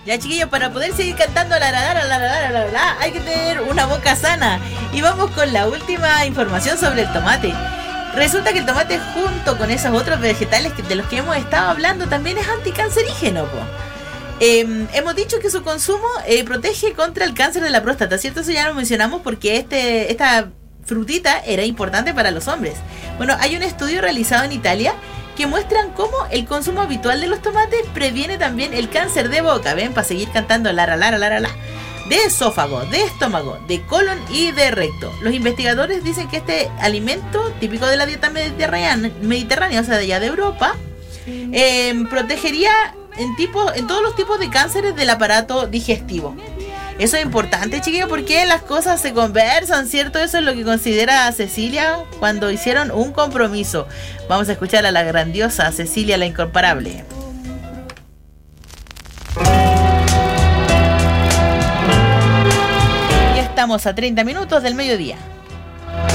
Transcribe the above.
Ya, chiquillos, para poder seguir cantando hay que tener una boca sana. Y vamos con la última información sobre el tomate. Resulta que el tomate, junto con esos otros vegetales de los que hemos estado hablando, también es anticancerígeno, po. Hemos dicho que su consumo protege contra el cáncer de la próstata, ¿cierto? Eso ya lo mencionamos porque esta frutita era importante para los hombres. Bueno, hay un estudio realizado en Italia que muestran cómo el consumo habitual de los tomates previene también el cáncer de boca, ¿ven? Para seguir cantando de esófago, de estómago, de colon y de recto. Los investigadores dicen que este alimento típico de la dieta mediterránea, o sea, de allá de Europa, protegería en todos los tipos de cánceres del aparato digestivo. Eso es importante, chiquillos, porque las cosas se conversan, ¿cierto? Eso es lo que considera Cecilia cuando hicieron un compromiso. Vamos a escuchar a la grandiosa Cecilia, la incomparable. Y estamos a 30 minutos del mediodía.